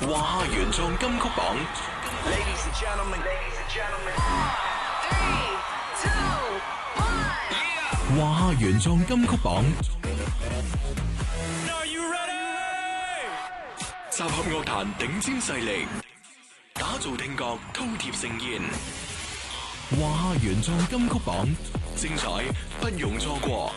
華夏原創金曲榜 Ladies and gentlemen. 華夏原創金曲榜 Are you ready? 集合樂壇頂尖勢力，打造聽覺饕餮盛宴。華夏原創金曲榜，精彩不容錯過。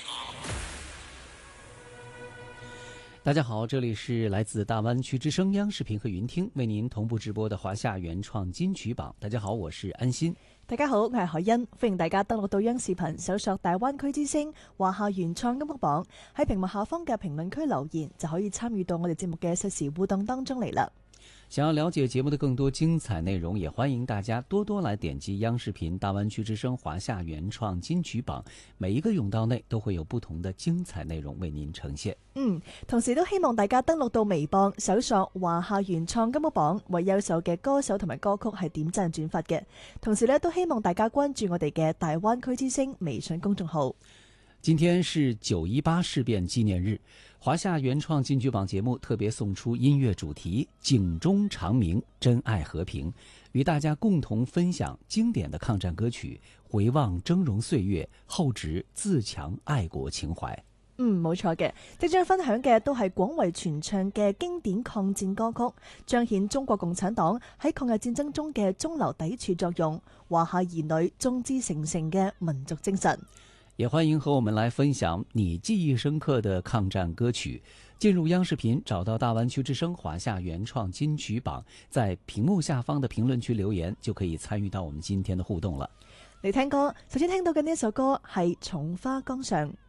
大家好，這裡是來自大灣區之聲央視頻和雲聽為您同步直播的華夏原創金曲榜。大家好，我是安心。 大家好，我係海欣，歡迎大家登錄到央視頻搜索大灣區之聲華夏原創金曲榜，喺屏幕下方嘅評論區留言就可以參與到我哋節目嘅實時互動當中嚟啦。 想要了解節目的更多精彩內容，也歡迎大家多多來點擊央視頻大灣區之聲華夏原創金曲榜，每一個甬道內都會有不同的精彩內容為您呈現。 同時都希望大家登錄到微博搜索華夏原創金曲榜，為優秀嘅歌手同埋歌曲係點讚轉發嘅。同時呢，都希望大家關注我哋嘅大灣區之聲微信公眾號。 今天是918事變紀念日，華夏原創金曲榜節目特別送出音樂主題警鐘長鳴真愛和平，與大家共同分享經典的抗戰歌曲，回望峥嵘歲月，厚植自強愛國情懷。 冇錯嘅，即將分享嘅都係廣為傳唱嘅經典抗戰歌曲，彰顯中國共產黨喺抗日戰爭中嘅中流砥柱作用，華夏兒女眾志成城嘅民族精神。 也歡迎和我們來分享你記憶深刻的抗戰歌曲。進入央視頻，找到大灣區之聲華夏原創金曲榜，在屏幕下方的評論區留言，就可以參與到我們今天的互動了。 嚟聽歌，首先聽到嘅呢首歌係《從花崗上》。